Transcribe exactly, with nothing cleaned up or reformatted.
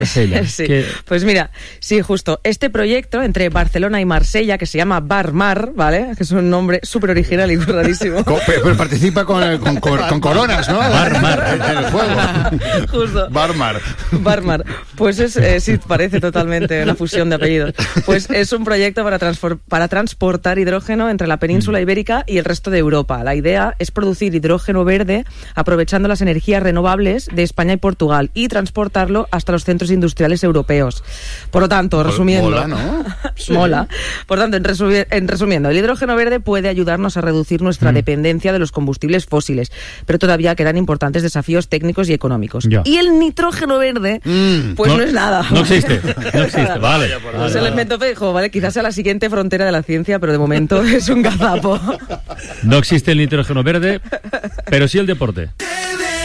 Cella. Sí. Que... Pues mira, sí, justo. Este proyecto entre Barcelona y Marsella, que se llama Barmar, ¿vale? Que es un nombre súper original y rarísimo. Co- pero, pero participa con, con, con, con coronas, ¿no? Barmar. En el juego. Justo. Barmar. Barmar. Pues es, eh, sí, parece totalmente una fusión de apellidos. Pues es un proyecto para, transfor- para transportar hidrógeno entre la península ibérica y el resto de Europa. La idea es producir hidrógeno verde aprovechando las energías renovables de España y Portugal y transportarlo hasta los centros industriales europeos. Por lo tanto, resumiendo... Mola, ¿no? Sí. Mola. Por tanto, en, resumi- en resumiendo, el hidrógeno verde puede ayudarnos a reducir nuestra mm. dependencia de los combustibles fósiles, pero todavía quedan importantes desafíos técnicos y económicos. Ya. Y el nitrógeno verde, mm. pues no, no es nada. No existe, no existe, vale. vale es el elemento pejo, ¿vale? Quizás sea la siguiente frontera de la ciencia, pero de momento es un gazapo. No existe el nitrógeno verde, pero sí el deporte.